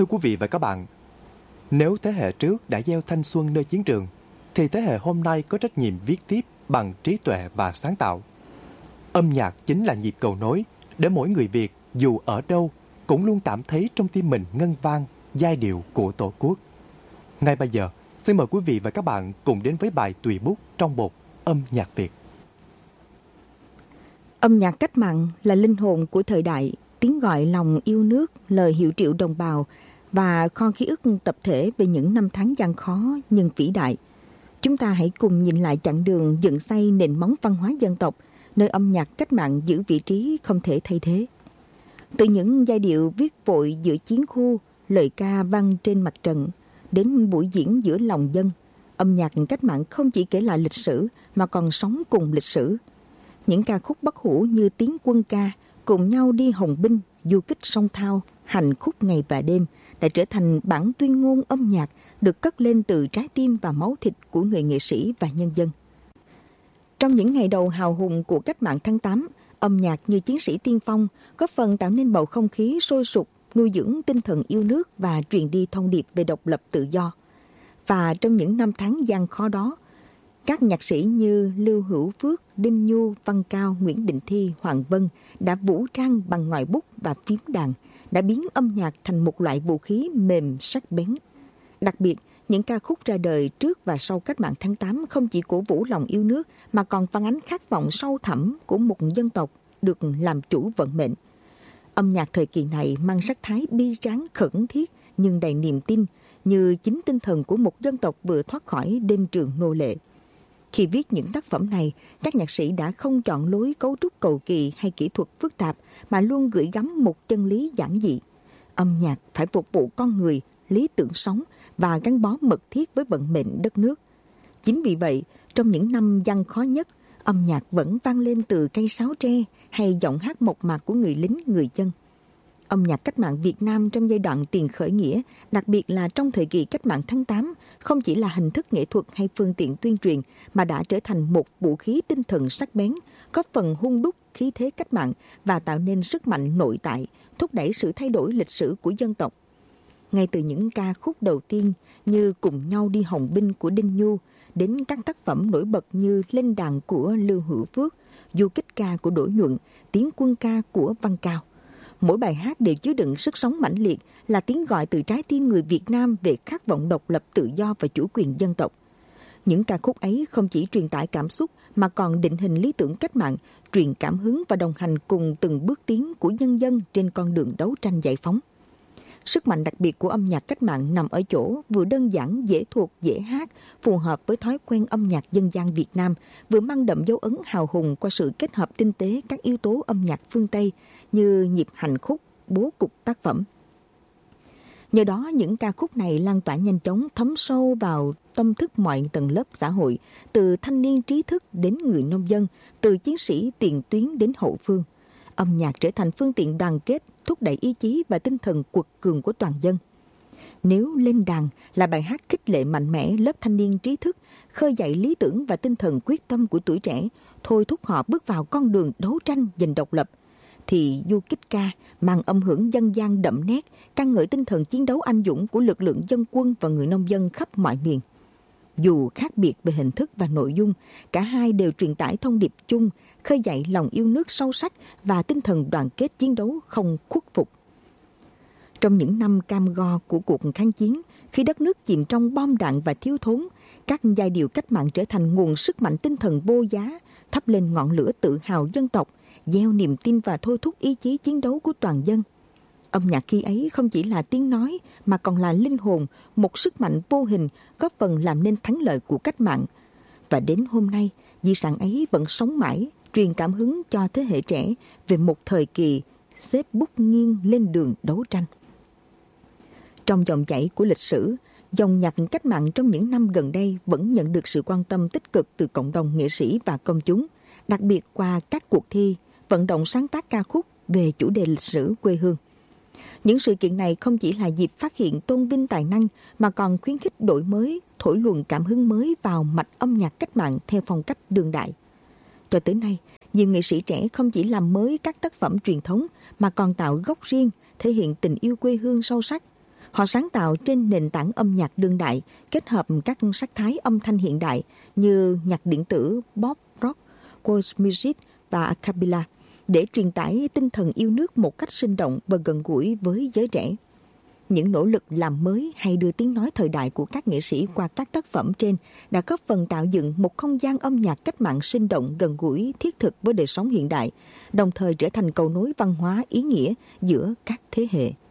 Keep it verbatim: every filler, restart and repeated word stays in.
Thưa quý vị và các bạn, nếu thế hệ trước đã gieo thanh xuân nơi chiến trường, thì thế hệ hôm nay có trách nhiệm viết tiếp bằng trí tuệ và sáng tạo. Âm nhạc chính là nhịp cầu nối để mỗi người Việt dù ở đâu cũng luôn cảm thấy trong tim mình ngân vang giai điệu của Tổ quốc. Ngay bây giờ, xin mời quý vị và các bạn cùng đến với bài tùy bút trong một âm nhạc Việt. Âm nhạc cách mạng là linh hồn của thời đại, tiếng gọi lòng yêu nước, lời hiệu triệu đồng bào và kho ký ức tập thể về những năm tháng gian khó nhưng vĩ đại. Chúng ta hãy cùng nhìn lại chặng đường dựng xây nền móng văn hóa dân tộc, nơi âm nhạc cách mạng giữ vị trí không thể thay thế. Từ những giai điệu viết vội giữa chiến khu, lời ca vang trên mặt trận, đến buổi diễn giữa lòng dân, âm nhạc cách mạng không chỉ kể lại lịch sử mà còn sống cùng lịch sử. Những ca khúc bất hủ như Tiến Quân Ca, Cùng Nhau Đi Hồng Binh, Du Kích Sông Thao, Hành Khúc Ngày và Đêm đã trở thành bản tuyên ngôn âm nhạc được cất lên từ trái tim và máu thịt của người nghệ sĩ và nhân dân. Trong những ngày đầu hào hùng của cách mạng tháng tám, âm nhạc như chiến sĩ tiên phong góp phần tạo nên bầu không khí sôi sục, nuôi dưỡng tinh thần yêu nước và truyền đi thông điệp về độc lập tự do. Và trong những năm tháng gian khó đó, các nhạc sĩ như Lưu Hữu Phước, Đinh Nhu, Văn Cao, Nguyễn Đình Thi, Hoàng Vân đã vũ trang bằng ngòi bút và phím đàn, đã biến âm nhạc thành một loại vũ khí mềm sắc bén. Đặc biệt, những ca khúc ra đời trước và sau cách mạng tháng tám không chỉ cổ vũ lòng yêu nước mà còn phản ánh khát vọng sâu thẳm của một dân tộc được làm chủ vận mệnh. Âm nhạc thời kỳ này mang sắc thái bi tráng khẩn thiết nhưng đầy niềm tin, như chính tinh thần của một dân tộc vừa thoát khỏi đêm trường nô lệ. Khi viết những tác phẩm này, các nhạc sĩ đã không chọn lối cấu trúc cầu kỳ hay kỹ thuật phức tạp mà luôn gửi gắm một chân lý giản dị. Âm nhạc phải phục vụ con người, lý tưởng sống và gắn bó mật thiết với vận mệnh đất nước. Chính vì vậy, trong những năm gian khó nhất, âm nhạc vẫn vang lên từ cây sáo tre hay giọng hát mộc mạc của người lính, người dân. Âm nhạc cách mạng Việt Nam trong giai đoạn tiền khởi nghĩa, đặc biệt là trong thời kỳ cách mạng tháng tám, không chỉ là hình thức nghệ thuật hay phương tiện tuyên truyền mà đã trở thành một vũ khí tinh thần sắc bén, góp phần hun đúc khí thế cách mạng và tạo nên sức mạnh nội tại, thúc đẩy sự thay đổi lịch sử của dân tộc. Ngay từ những ca khúc đầu tiên như Cùng Nhau Đi Hồng Binh của Đinh Nhu đến các tác phẩm nổi bật như Lên Đàn của Lưu Hữu Phước, Du Kích Ca của Đỗ Nhuận, Tiến Quân Ca của Văn Cao. Mỗi bài hát đều chứa đựng sức sống mãnh liệt, là tiếng gọi từ trái tim người Việt Nam về khát vọng độc lập tự do và chủ quyền dân tộc. Những ca khúc ấy không chỉ truyền tải cảm xúc mà còn định hình lý tưởng cách mạng, truyền cảm hứng và đồng hành cùng từng bước tiến của nhân dân trên con đường đấu tranh giải phóng. Sức mạnh đặc biệt của âm nhạc cách mạng nằm ở chỗ vừa đơn giản, dễ thuộc, dễ hát, phù hợp với thói quen âm nhạc dân gian Việt Nam, vừa mang đậm dấu ấn hào hùng qua sự kết hợp tinh tế các yếu tố âm nhạc phương Tây như nhịp hành khúc, bố cục tác phẩm. Nhờ đó, những ca khúc này lan tỏa nhanh chóng, thấm sâu vào tâm thức mọi tầng lớp xã hội, từ thanh niên trí thức đến người nông dân, từ chiến sĩ tiền tuyến đến hậu phương. Âm nhạc trở thành phương tiện đoàn kết, thúc đẩy ý chí và tinh thần quật cường của toàn dân. Nếu Lên Đàn là bài hát khích lệ mạnh mẽ lớp thanh niên trí thức, khơi dậy lý tưởng và tinh thần quyết tâm của tuổi trẻ, thôi thúc họ bước vào con đường đấu tranh giành độc lập, thì Du Kích Ca mang âm hưởng dân gian đậm nét, ca ngợi tinh thần chiến đấu anh dũng của lực lượng dân quân và người nông dân khắp mọi miền. Dù khác biệt về hình thức và nội dung, cả hai đều truyền tải thông điệp chung, khơi dậy lòng yêu nước sâu sắc và tinh thần đoàn kết chiến đấu không khuất phục. Trong những năm cam go của cuộc kháng chiến, khi đất nước chìm trong bom đạn và thiếu thốn, các giai điệu cách mạng trở thành nguồn sức mạnh tinh thần vô giá, thắp lên ngọn lửa tự hào dân tộc, gieo niềm tin và thôi thúc ý chí chiến đấu của toàn dân. Âm nhạc khi ấy không chỉ là tiếng nói mà còn là linh hồn, một sức mạnh vô hình góp phần làm nên thắng lợi của cách mạng. Và đến hôm nay, di sản ấy vẫn sống mãi, truyền cảm hứng cho thế hệ trẻ về một thời kỳ xếp bút nghiêng lên đường đấu tranh. Trong dòng chảy của lịch sử, dòng nhạc cách mạng trong những năm gần đây vẫn nhận được sự quan tâm tích cực từ cộng đồng nghệ sĩ và công chúng, đặc biệt qua các cuộc thi, vận động sáng tác ca khúc về chủ đề lịch sử quê hương. Những sự kiện này không chỉ là dịp phát hiện tôn vinh tài năng mà còn khuyến khích đổi mới, thổi luồng cảm hứng mới vào mạch âm nhạc cách mạng theo phong cách đương đại. Cho tới nay, nhiều nghệ sĩ trẻ không chỉ làm mới các tác phẩm truyền thống mà còn tạo gốc riêng, thể hiện tình yêu quê hương sâu sắc. Họ sáng tạo trên nền tảng âm nhạc đương đại, kết hợp các sắc thái âm thanh hiện đại như nhạc điện tử, pop, rock, world music và a cappella để truyền tải tinh thần yêu nước một cách sinh động và gần gũi với giới trẻ. Những nỗ lực làm mới hay đưa tiếng nói thời đại của các nghệ sĩ qua các tác phẩm trên đã góp phần tạo dựng một không gian âm nhạc cách mạng sinh động, gần gũi, thiết thực với đời sống hiện đại, đồng thời trở thành cầu nối văn hóa ý nghĩa giữa các thế hệ.